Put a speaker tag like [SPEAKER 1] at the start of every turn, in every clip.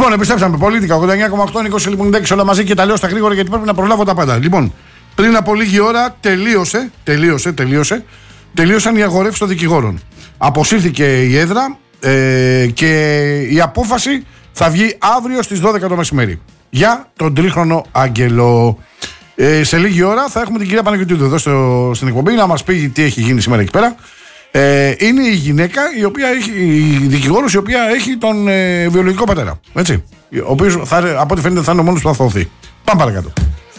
[SPEAKER 1] Λοιπόν, επιστρέψαμε. Πολίτικα 89,8, 20 λοιπόν 6 όλα μαζί και τα λέω στα γρήγορα γιατί πρέπει να προλάβω τα πάντα. Λοιπόν, πριν από λίγη ώρα τελείωσαν οι αγορεύσεις των δικηγόρων. Αποσύρθηκε η έδρα και η απόφαση θα βγει αύριο στις 12 το μεσημέρι για τον τρίχρονο Άγγελο. Σε λίγη ώρα θα έχουμε την κυρία Παναγιωτίδου εδώ στην εκπομπή να μας πει τι έχει γίνει σήμερα εκεί πέρα. Είναι η γυναίκα η δικηγόρος η οποία έχει τον βιολογικό πατέρα. Έτσι. Ο οποίος από ό,τι φαίνεται θα είναι ο μόνος που θα θωωθεί. Πάμε παρακάτω.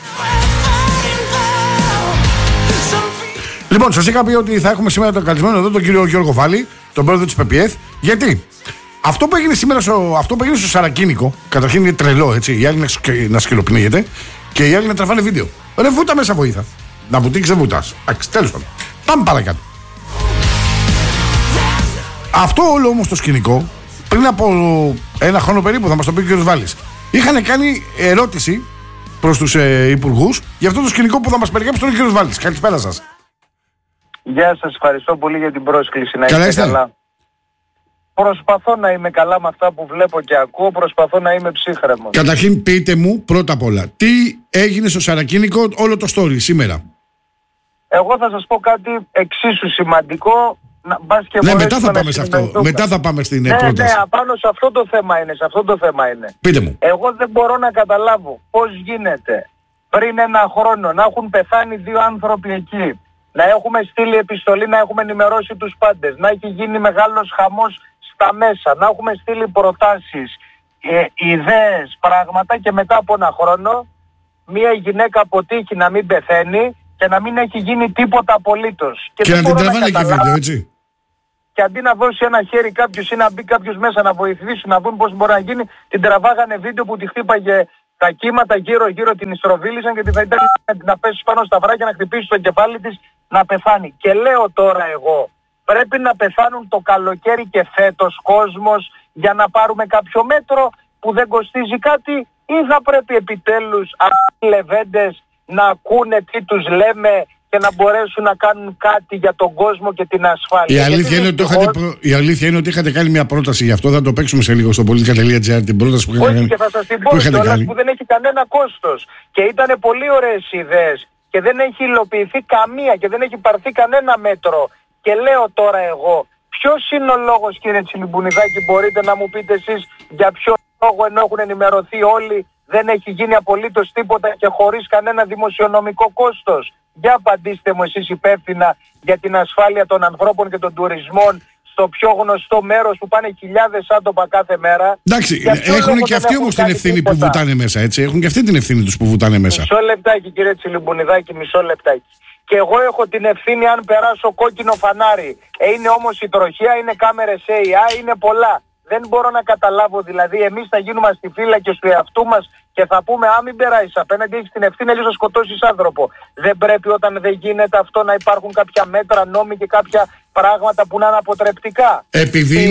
[SPEAKER 1] Λοιπόν, σας είχα πει ότι θα έχουμε σήμερα τον καλεσμένο εδώ τον κύριο Γιώργο Βάλη, τον πρόεδρο της ΠΠΕΘ. Γιατί αυτό που έγινε σήμερα στο Σαρακίνικο, καταρχήν είναι τρελό, έτσι. Οι άλλοι να σκυλοπνίγεται και οι άλλοι να τραβάνε βίντεο. Ρε βούτα μέσα βοήθα. Να βουτήξει δεν βουτάς. Τέλος πάντων. Πάμε παρακάτω. Αυτό όλο όμως το σκηνικό, πριν από ένα χρόνο περίπου, θα μας το πει ο κ. Βάλης, είχαν κάνει ερώτηση προς τους υπουργούς για αυτό το σκηνικό που θα μας περιγράψει τον κ. Βάλης. Καλησπέρα σας.
[SPEAKER 2] Γεια σας, ευχαριστώ πολύ για την πρόσκληση. Να είστε καλά. Προσπαθώ να είμαι καλά με αυτά που βλέπω και ακούω, προσπαθώ να είμαι ψύχρεμος.
[SPEAKER 1] Καταρχήν πείτε μου πρώτα απ' όλα, τι έγινε στο Σαρακίνικο όλο το story σήμερα.
[SPEAKER 2] Εγώ θα σας πω κάτι εξίσου σημαντικό.
[SPEAKER 1] Ναι, μετά θα πάμε σε αυτό. Μετά θα πάμε στην πρόταση.
[SPEAKER 2] Ναι, απάνω σε αυτό το θέμα είναι.
[SPEAKER 1] Πείτε μου.
[SPEAKER 2] Εγώ δεν μπορώ να καταλάβω πώς γίνεται πριν ένα χρόνο να έχουν πεθάνει 2 άνθρωποι εκεί, να έχουμε στείλει επιστολή, να έχουμε ενημερώσει τους πάντες, να έχει γίνει μεγάλος χαμός στα μέσα, να έχουμε στείλει προτάσεις, ιδέες, πράγματα και μετά από ένα χρόνο μια γυναίκα αποτύχει να μην πεθαίνει και να μην έχει γίνει τίποτα απολύτως.
[SPEAKER 1] Και να την τραβάνε και βίντεο, έτσι.
[SPEAKER 2] Και αντί να δώσει ένα χέρι κάποιος ή να μπει κάποιος μέσα να βοηθήσει να δουν πώς μπορεί να γίνει, την τραβάγανε βίντεο που τη χτύπαγε τα κύματα γύρω-γύρω, την ιστροβίλησαν και θα ήταν να πέσει πάνω στα βράχια, να χτυπήσει το κεφάλι της, να πεθάνει. Και λέω τώρα εγώ, πρέπει να πεθάνουν το καλοκαίρι και φέτος κόσμος για να πάρουμε κάποιο μέτρο που δεν κοστίζει κάτι, ή θα πρέπει επιτέλους αυτοί οι λεβέντες να ακούνε τι τους λέμε και να μπορέσουν να κάνουν κάτι για τον κόσμο και την ασφάλεια.
[SPEAKER 1] Η αλήθεια είναι ότι είχατε κάνει μια πρόταση γι' αυτό, θα το παίξουμε σε λίγο στο politica.gr την πρόταση που είχατε κάνει.
[SPEAKER 2] Και θα σας την πω κιόλας που δεν έχει κανένα κόστος. Και ήταν πολύ ωραίες ιδέες και δεν έχει υλοποιηθεί καμία και δεν έχει πάρθει κανένα μέτρο. Και λέω τώρα εγώ, ποιος είναι ο λόγος, κύριε Τσιλιμπουνιδάκη, μπορείτε να μου πείτε εσείς για ποιο λόγο, ενώ έχουν ενημερωθεί όλοι, δεν έχει γίνει απολύτως τίποτα και χωρίς κανένα δημοσιονομικό κόστος? Για απαντήστε μου εσείς υπεύθυνα για την ασφάλεια των ανθρώπων και των τουρισμών στο πιο γνωστό μέρος που πάνε χιλιάδες άτομα κάθε μέρα.
[SPEAKER 1] Εντάξει, έχουν και αυτοί όμως την ευθύνη που βουτάνε μέσα, έτσι. Έχουν και αυτή την ευθύνη τους που βουτάνε μέσα.
[SPEAKER 2] Μισό λεπτάκι, κύριε Τσιλιμπουνιδάκη, μισό λεπτάκι. Και εγώ έχω την ευθύνη αν περάσω κόκκινο φανάρι. Είναι όμως η τροχέα, είναι κάμερες AI, είναι πολλά. Δεν μπορώ να καταλάβω, δηλαδή εμείς θα γίνουμε στη φύλακες του εαυτού μας και θα πούμε μην περάσεις απέναντι, έχεις την ευθύνη, αλλιώς θα σκοτώσεις άνθρωπο. Δεν πρέπει όταν δεν γίνεται αυτό να υπάρχουν κάποια μέτρα, νόμοι και κάποια πράγματα που να είναι αποτρεπτικά?
[SPEAKER 1] Επειδή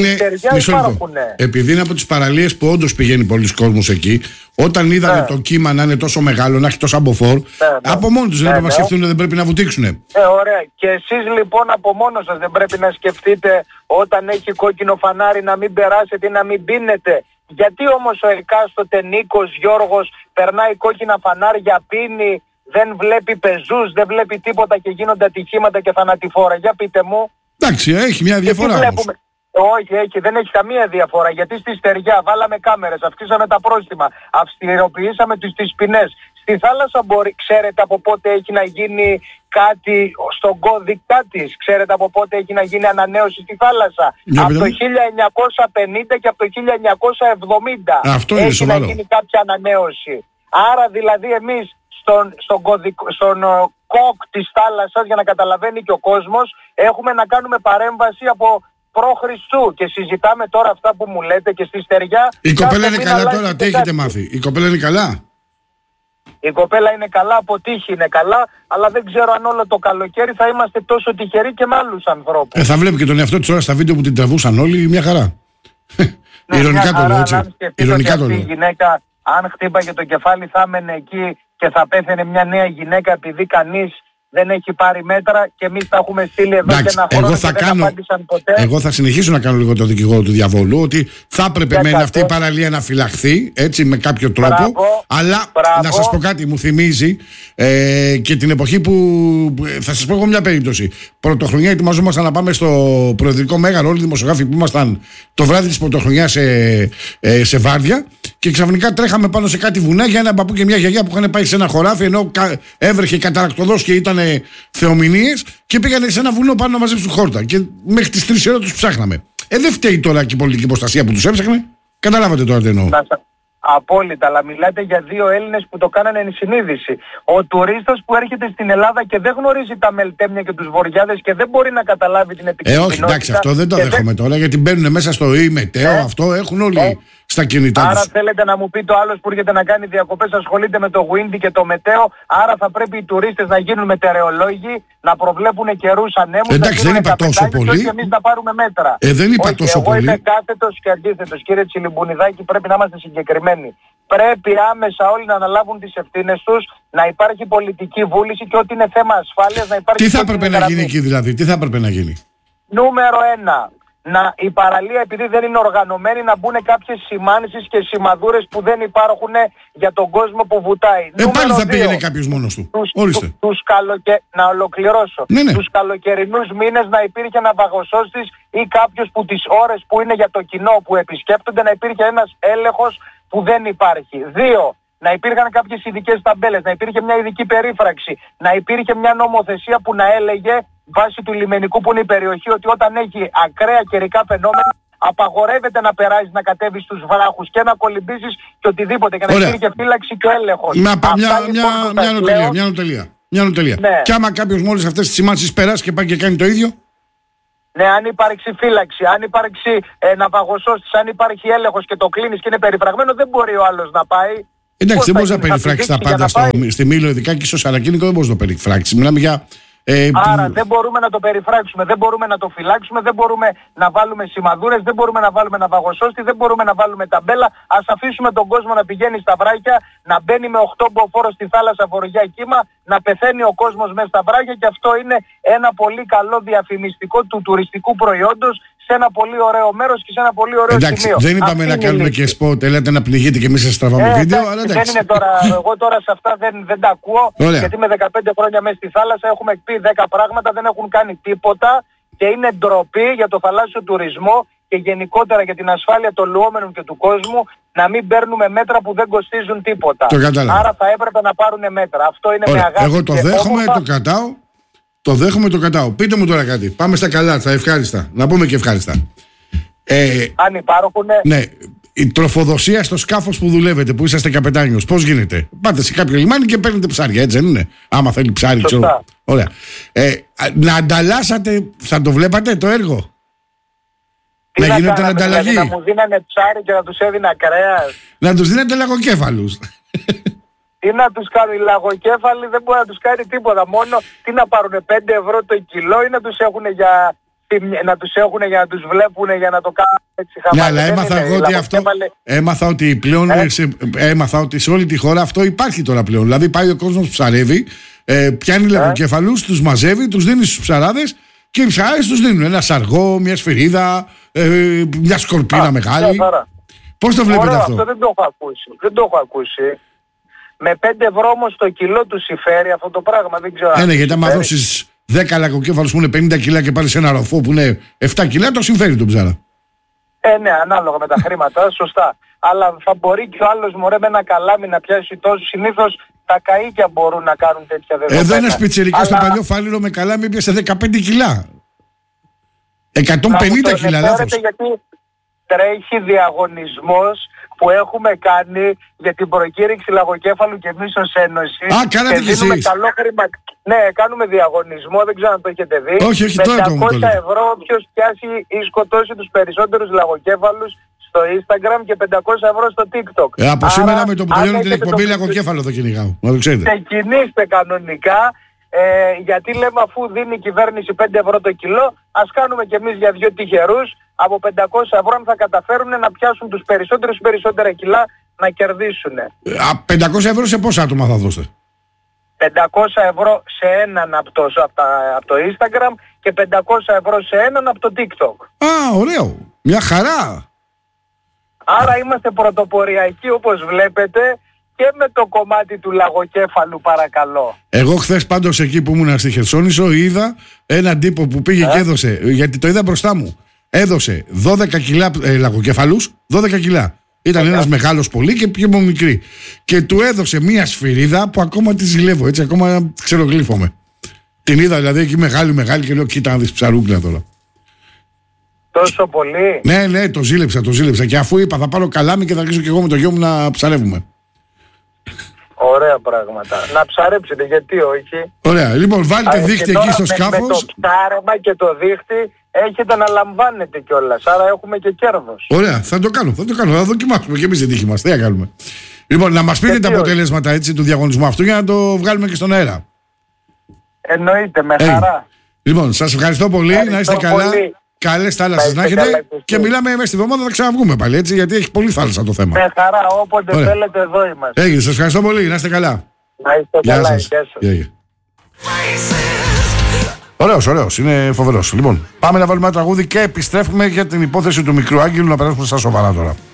[SPEAKER 1] είναι από τις παραλίες που όντως πηγαίνει πολλοί κόσμος εκεί, όταν είδανε το κύμα να είναι τόσο μεγάλο, να έχει τόσο αμποφόρ, από μόνοι τους δεν έπρεπε να σκεφτούν, δεν πρέπει να βουτήξουνε.
[SPEAKER 2] Ωραία. Και εσείς λοιπόν από μόνος σας δεν πρέπει να σκεφτείτε όταν έχει κόκκινο φανάρι να μην περάσετε ή να μην πίνετε? Γιατί όμως ο εκάστοτε Νίκος, Γιώργος περνάει κόκκινα φανάρια, πίνει, δεν βλέπει πεζούς, δεν βλέπει τίποτα και γίνονται ατυχήματα και θανατηφόρα? Για πείτε μου.
[SPEAKER 1] Εντάξει, έχει μια διαφορά όμως.
[SPEAKER 2] Όχι, δεν έχει καμία διαφορά. Γιατί στη στεριά βάλαμε κάμερες, αυξήσαμε τα πρόστιμα, αυστηροποιήσαμε τις ποινές. Στη θάλασσα ξέρετε από πότε έχει να γίνει κάτι στον κώδικα της? Ξέρετε από πότε έχει να γίνει ανανέωση στη θάλασσα? Από το 1950 και από το 1970
[SPEAKER 1] αυτό
[SPEAKER 2] έχει να γίνει κάποια ανανέωση. Άρα δηλαδή εμείς στον κοκ της θάλασσας, για να καταλαβαίνει και ο κόσμος, έχουμε να κάνουμε παρέμβαση από π.Χ. και συζητάμε τώρα αυτά που μου λέτε και στη στεριά.
[SPEAKER 1] Η κοπέλα είναι καλά τώρα, τι έχετε μάθει? Η κοπέλα είναι καλά?
[SPEAKER 2] Η κοπέλα είναι καλά, από τύχη είναι καλά, αλλά δεν ξέρω αν όλο το καλοκαίρι θα είμαστε τόσο τυχεροί και με άλλους ανθρώπους.
[SPEAKER 1] Θα βλέπει και τον εαυτό της ώρα στα βίντεο που την τραβούσαν όλοι, μια χαρά. Ηρωνικά το λέω, έτσι. Ηρωνικά το λέω.
[SPEAKER 2] Η γυναίκα, αν χτύπαγε το κεφάλι, θα έμενε εκεί και θα πέθαινε μια νέα γυναίκα επειδή κανείς δεν έχει πάρει μέτρα και εμείς τα έχουμε στείλει εδώ.
[SPEAKER 1] Εντάξει,
[SPEAKER 2] και ένα χρόνο και δεν απάντησαν ποτέ.
[SPEAKER 1] Εγώ θα συνεχίσω να κάνω λίγο το δικηγόρο του διαβόλου, ότι θα έπρεπε με αυτή η παραλία να φυλαχθεί έτσι με κάποιο τρόπο. Αλλά να σας πω κάτι, μου θυμίζει και την εποχή που. Θα σας πω εγώ μια περίπτωση. Πρωτοχρονιά ετοιμαζόμασταν να πάμε στο Προεδρικό Μέγαρο, όλοι οι δημοσιογράφοι που ήμασταν το βράδυ της Πρωτοχρονιάς σε βάρδια. Και ξαφνικά τρέχαμε πάνω σε κάτι βουνά για ένα παππού και μια γιαγιά που είχαν πάει σε ένα χωράφι, ενώ έβρεχε καταρακτοδός και ήταν θεομηνίες, και πήγανε σε ένα βουνό πάνω να μαζέψουν χόρτα. Και μέχρι τις 3 ώρα τους ψάχναμε. Δεν φταίει τώρα και η πολιτική προστασία που τους έψαχνε. Καταλάβατε τώρα τι εννοώ.
[SPEAKER 2] Απόλυτα, αλλά μιλάτε για 2 Έλληνες που το κάνανε εν συνείδηση. Ο τουρίστας που έρχεται στην Ελλάδα και δεν γνωρίζει τα μελτέμια και τους βοριάδες και δεν μπορεί να καταλάβει την επικοινωνία.
[SPEAKER 1] Όχι, εντάξει, αυτό δεν το δέχομαι τώρα, γιατί μπαίνουν μέσα στο μετέο, αυτό έχουν όλοι στα κινητά τους.
[SPEAKER 2] Άρα θέλετε να μου πείτε ο άλλος που έρχεται να κάνει διακοπές ασχολείται με το Windy και το μετέο, άρα θα πρέπει οι τουρίστες να γίνουν μετεωρολόγοι, να προβλέπουν καιρούς ανέμους.
[SPEAKER 1] Εντάξει, δεν είπα τόσο πολύ.
[SPEAKER 2] Και εμείς να πάρουμε μέτρα.
[SPEAKER 1] Δεν είπα τόσο πολύ.
[SPEAKER 2] Εγώ είμαι κάθετος και αντίθετος. Κύριε Τσιλιμπουνιδάκη, πρέπει να είμαστε συγκεκριμένοι. Πρέπει άμεσα όλοι να αναλάβουν τις ευθύνες τους, να υπάρχει πολιτική βούληση και ό,τι είναι θέμα ασφάλειας να υπάρχει.
[SPEAKER 1] Τι θα έπρεπε να γίνει εκεί δηλαδή, τι θα έπρεπε να γίνει?
[SPEAKER 2] Νούμερο 1. Η παραλία, επειδή δεν είναι οργανωμένη, να μπουν κάποιες σημάνσεις και σημαδούρες που δεν υπάρχουν για τον κόσμο που βουτάει.
[SPEAKER 1] Πάλι θα πήγαινε κάποιος μόνος του.
[SPEAKER 2] Να ολοκληρώσω.
[SPEAKER 1] Ναι.
[SPEAKER 2] Τους καλοκαιρινούς μήνες να υπήρχε ένα βαγοσώστης ή κάποιος που τις ώρες που είναι για το κοινό που επισκέπτονται να υπήρχε ένας έλεγχος που δεν υπάρχει. 2. Να υπήρχαν κάποιες ειδικές ταμπέλες, να υπήρχε μια ειδική περίφραξη, να υπήρχε μια νομοθεσία που να έλεγε βάσει του λιμενικού που είναι η περιοχή ότι όταν έχει ακραία καιρικά φαινόμενα απαγορεύεται να περάσεις, να κατέβεις στους βράχους και να κολυμπήσεις και οτιδήποτε και να υπήρχε φύλαξη και έλεγχος.
[SPEAKER 1] Μια νοτελεία.
[SPEAKER 2] Ναι.
[SPEAKER 1] Και άμα κάποιος μόλις αυτές τις σημάνσεις περάσει και πάει και κάνει το ίδιο.
[SPEAKER 2] Ναι, αν υπάρξει φύλαξη, αν υπάρξει ναυαγοσώστης, αν υπάρχει έλεγχος και το κλείνεις και είναι περιφραγμένο, δεν μπορεί ο άλλος να πάει.
[SPEAKER 1] Εντάξει, δεν μπορείς να περιφράξεις τα πάντα στη Μήλο, ειδικά και στο Σαρακίνικο δεν μπορείς να το περιφράξεις. Μιλάμε για.
[SPEAKER 2] Άρα δεν μπορούμε να το περιφράξουμε, δεν μπορούμε να το φυλάξουμε, δεν μπορούμε να βάλουμε σημαδούρες, δεν μπορούμε να βάλουμε ναυαγοσώστη, δεν μπορούμε να βάλουμε ταμπέλα. Ας αφήσουμε τον κόσμο να πηγαίνει στα βράχια, να μπαίνει με 8 μποφόρ στη θάλασσα βορειά κύμα, να πεθαίνει ο κόσμος μέσα στα βράχια και αυτό είναι ένα πολύ καλό διαφημιστικό του τουριστικού προϊόντος σε ένα πολύ ωραίο μέρος και σε ένα πολύ ωραίο σημείο.
[SPEAKER 1] Δεν είπαμε να κάνουμε και σποτ, έλατε να πνιγείτε και εμείς σας τραβάμε βίντεο, αλλά εντάξει.
[SPEAKER 2] Δεν είναι τώρα, εγώ τώρα σε αυτά δεν τα ακούω, γιατί με 15 χρόνια μέσα στη θάλασσα έχουμε πει 10 πράγματα, δεν έχουν κάνει τίποτα και είναι ντροπή για το θαλάσσιο τουρισμό και γενικότερα για την ασφάλεια των λουόμενων και του κόσμου να μην παίρνουμε μέτρα που δεν κοστίζουν τίποτα. Άρα θα έπρεπε να πάρουν μέτρα. Αυτό είναι με αγάπη.
[SPEAKER 1] Εγώ το δέχομαι, το κρατάω. Το δέχομαι, το κρατάω. Πείτε μου τώρα κάτι. Πάμε στα καλά, στα ευχάριστα. Να πούμε και ευχάριστα.
[SPEAKER 2] Αν υπάρχουν.
[SPEAKER 1] Ναι. Η τροφοδοσία στο σκάφος που δουλεύετε, που είσαστε καπετάνιος, πώς γίνεται? Πάτε σε κάποιο λιμάνι και παίρνετε ψάρια, έτσι δεν είναι? Άμα θέλει ψάρι, ξέρω. Ωραία. Να ανταλλάσσατε, θα το βλέπατε το έργο?
[SPEAKER 2] Τι να γινόταν ανταλλαγή? Δηλαδή, να μου δίνανε ψάρι και να τους έδινα κρέας.
[SPEAKER 1] Να τους δίνατε λαγοκέφαλους.
[SPEAKER 2] Τι να τους κάνουν οι λαγοκέφαλοι, δεν μπορεί να τους κάνει τίποτα. Μόνο τι να πάρουν 5 ευρώ το κιλό ή να τους έχουν για να τους βλέπουν για να το κάνουν έτσι χαμηλά.
[SPEAKER 1] Ναι, αλλά έμαθα εγώ ότι αυτό. Έμαθα ότι σε όλη τη χώρα αυτό υπάρχει τώρα πλέον. Δηλαδή πάει ο κόσμος που ψαρεύει, πιάνει λαγοκέφαλους, τους μαζεύει, τους δίνει στους ψαράδες και οι ψαράδες τους δίνουν ένα σαργό, μια σφυρίδα, μια σκορπίνα μεγάλη. Πώς το βλέπετε αυτό?
[SPEAKER 2] Αυτό δεν το έχω ακούσει. Με 5 ευρώ όμως το κιλό του συμφέρει αυτό το πράγμα, δεν ξέρω.
[SPEAKER 1] Ναι, γιατί άμα δώσεις 10 λαγοκέφαλους που είναι 50 κιλά και πάρεις ένα ροφό που είναι 7 κιλά, το συμφέρει τον ψάρα.
[SPEAKER 2] Ναι, ανάλογα με τα χρήματα, σωστά. Αλλά θα μπορεί και ο άλλος μωρέ με ένα καλάμι να πιάσει τόσο. Συνήθως τα καΐκια μπορούν να κάνουν τέτοια δεδομένα.
[SPEAKER 1] Εδώ ένας πιτσιρικάς στο παλιό Φάληρο με καλάμι πιάσε 15 κιλά. 150 κιλά, λάθος.
[SPEAKER 2] Γιατί τρέχει διαγωνισμός που έχουμε κάνει για την προκήρυξη λαγοκέφαλου και εμείς ως Ένωση.
[SPEAKER 1] Κάνατε και εσείς.
[SPEAKER 2] Ναι, κάνουμε διαγωνισμό, δεν ξέρω αν το έχετε δει.
[SPEAKER 1] Όχι,
[SPEAKER 2] με 500 ευρώ όποιος πιάσει ή σκοτώσει τους περισσότερους λαγοκέφαλους στο Instagram και 500 ευρώ στο TikTok.
[SPEAKER 1] Από σήμερα με το που τελειώνει την εκπομπή λαγοκέφαλο θα κυνηγάω. Να το ξέρετε.
[SPEAKER 2] Ξεκινήστε κανονικά. Γιατί λέμε αφού δίνει η κυβέρνηση 5 ευρώ το κιλό, ας κάνουμε κι εμείς για 2 τυχερούς από 500 ευρώ αν θα καταφέρουν να πιάσουν τους περισσότερα κιλά να κερδίσουν.
[SPEAKER 1] 500 ευρώ σε πόσα άτομα θα δώσετε?
[SPEAKER 2] 500 € σε έναν από το Instagram και 500 € σε έναν από το TikTok.
[SPEAKER 1] Α, ωραίο. Μια χαρά.
[SPEAKER 2] Άρα είμαστε πρωτοποριακοί όπως βλέπετε και με το κομμάτι του λαγοκέφαλου, παρακαλώ.
[SPEAKER 1] Εγώ χθες πάντως εκεί που ήμουν στη Χερσόνησο είδα έναν τύπο που πήγε και έδωσε, γιατί το είδα μπροστά μου, έδωσε 12 κιλά λαγοκέφαλους, 12 κιλά. Ήταν ένας μεγάλος πολύ και πιο μικρή. Και του έδωσε μία σφυρίδα που ακόμα τη ζηλεύω, έτσι, ακόμα ξερογλύφομαι. Την είδα δηλαδή εκεί μεγάλη και λέω κοίτα να δεις ψαρούκλα τώρα.
[SPEAKER 2] Τόσο πολύ.
[SPEAKER 1] Ναι, το ζήλεψα. Και αφού είπα θα πάρω καλάμι και θα αρχίσω και εγώ με το γιο μου να ψαρεύουμε.
[SPEAKER 2] Ωραία πράγματα. Να ψαρέψετε, γιατί όχι.
[SPEAKER 1] Ωραία, λοιπόν βάλτε δίχτυ εκεί στο σκάφος.
[SPEAKER 2] Με το ψάρεμα και το δίχτυ έχετε να λαμβάνετε κιόλας. Άρα έχουμε και κέρδος.
[SPEAKER 1] Ωραία, θα το κάνω. Θα δοκιμάσουμε και εμείς την τύχη μας. Τι θα κάνουμε. Λοιπόν, να μας πείτε τα αποτελέσματα έτσι, του διαγωνισμού αυτού για να το βγάλουμε και στον αέρα.
[SPEAKER 2] Εννοείται, με χαρά.
[SPEAKER 1] Λοιπόν, σας ευχαριστώ πολύ. Να είστε καλά. Καλές θάλασσες να έχετε. Και μιλάμε μέσα στη βδομάδα, θα ξαναβγούμε πάλι έτσι, γιατί έχει πολύ θάλασσα το θέμα.
[SPEAKER 2] Με χαρά, όποτε θέλετε, εδώ είμαστε.
[SPEAKER 1] Έγινε, σας ευχαριστώ πολύ. Να είστε καλά.
[SPEAKER 2] Να είστε καλά,
[SPEAKER 1] γεια σας. Ωραίος, είναι φοβερός. Λοιπόν, πάμε να βάλουμε ένα τραγούδι και επιστρέφουμε για την υπόθεση του μικρού Άγγελου, να περάσουμε στα σοβαρά τώρα.